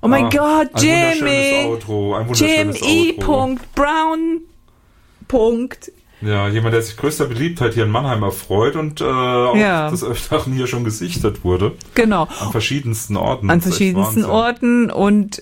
Oh mein Gott, Jimmy! Ein wunderschönes Outro. Brown. Ja, jemand, der sich größter Beliebtheit hier in Mannheim erfreut und auch des Öfteren hier schon gesichtet wurde. Genau. An verschiedensten Orten. An verschiedensten Orten und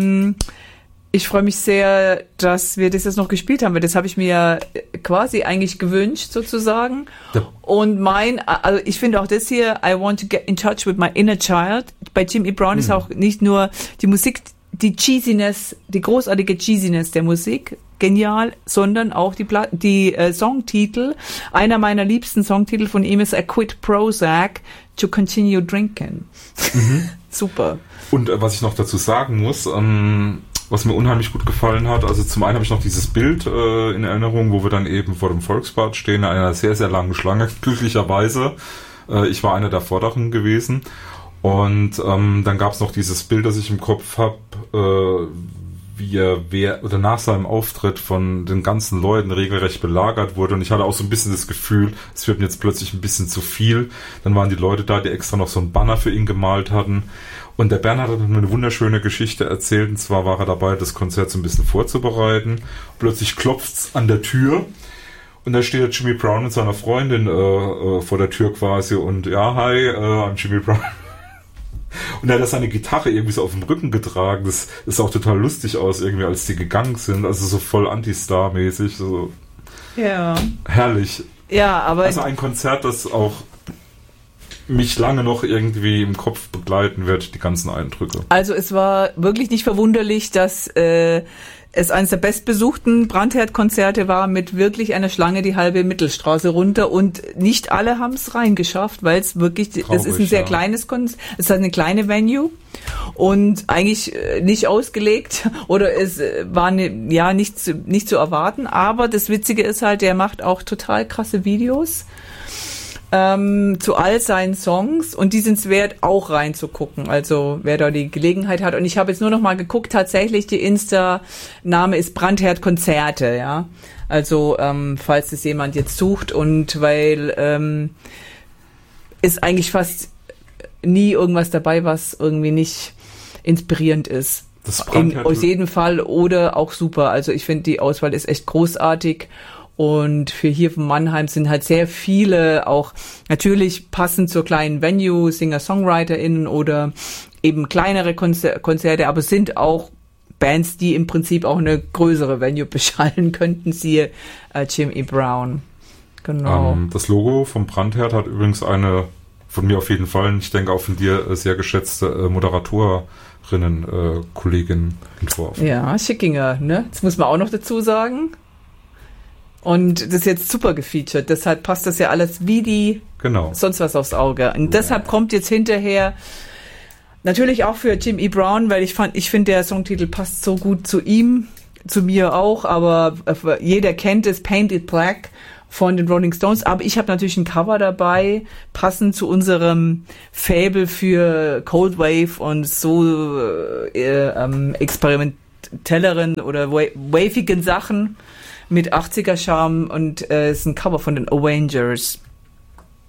ich freue mich sehr, dass wir das jetzt noch gespielt haben, weil das habe ich mir quasi eigentlich gewünscht, sozusagen. Ja. Und also ich finde auch das hier, I want to get in touch with my inner child. Bei Jimmy Brown ist auch nicht nur die Musik, die Cheesiness, die großartige Cheesiness der Musik, genial, sondern auch die Songtitel. Einer meiner liebsten Songtitel von ihm ist I Quit Prozac to Continue Drinking. Super. Und was ich noch dazu sagen muss, was mir unheimlich gut gefallen hat, also zum einen habe ich noch dieses Bild in Erinnerung, wo wir dann eben vor dem Volksbad stehen, in einer sehr, sehr langen Schlange, glücklicherweise. Ich war einer der Vorderen gewesen. Und dann gab es noch dieses Bild, das ich im Kopf habe, wie er nach seinem Auftritt von den ganzen Leuten regelrecht belagert wurde. Und ich hatte auch so ein bisschen das Gefühl, es wird mir jetzt plötzlich ein bisschen zu viel. Dann waren die Leute da, die extra noch so ein Banner für ihn gemalt hatten. Und der Bernhard hat mir eine wunderschöne Geschichte erzählt. Und zwar war er dabei, das Konzert so ein bisschen vorzubereiten. Plötzlich klopft's an der Tür. Und da steht Jimmy Brown mit seiner Freundin vor der Tür quasi. Und ja, hi, I'm Jimmy Brown. Und er hat seine Gitarre irgendwie so auf dem Rücken getragen. Das ist auch total lustig aus, irgendwie, als die gegangen sind. Also so voll Anti-Star-mäßig. So. Ja. Herrlich. Ja, aber... Also ein Konzert, das auch mich lange noch irgendwie im Kopf begleiten wird, die ganzen Eindrücke. Also es war wirklich nicht verwunderlich, dass es eines der bestbesuchten Brandherd-Konzerte war, mit wirklich einer Schlange die halbe Mittelstraße runter, und nicht alle haben es reingeschafft, weil es wirklich, es ist ein sehr kleines Konzert, es hat eine kleine Venue und eigentlich nicht ausgelegt, oder es war nicht zu erwarten, aber das Witzige ist halt, der macht auch total krasse Videos zu all seinen Songs, und die sind es wert, auch reinzugucken, also wer da die Gelegenheit hat. Und ich habe jetzt nur noch mal geguckt, tatsächlich, die Insta-Name ist Brandherd Konzerte, ja, also falls es jemand jetzt sucht, und weil ist eigentlich fast nie irgendwas dabei, was irgendwie nicht inspirierend ist. Aus jedem Fall, oder auch super, also ich finde, die Auswahl ist echt großartig. Und für hier von Mannheim sind halt sehr viele auch natürlich passend zur kleinen Venue, Singer-SongwriterInnen oder eben kleinere Konzerte, aber es sind auch Bands, die im Prinzip auch eine größere Venue beschallen könnten, siehe Jimmy Brown. Genau. Das Logo vom Brandherd hat übrigens eine, von mir auf jeden Fall, ich denke auch von dir, sehr geschätzte Kollegin entworfen. Ja, Schickinger, ne? Das muss man auch noch dazu sagen. Und das ist jetzt super gefeatured, deshalb passt das ja alles wie die sonst was aufs Auge. Und deshalb kommt jetzt hinterher, natürlich auch für Jimmy Brown, weil ich finde, der Songtitel passt so gut zu ihm, zu mir auch, aber jeder kennt es, Painted Black von den Rolling Stones, aber ich habe natürlich ein Cover dabei, passend zu unserem Faible für Cold Wave und so experimentelleren oder wavigen Sachen mit 80er-Charme, und ist ein Cover von den Avengers.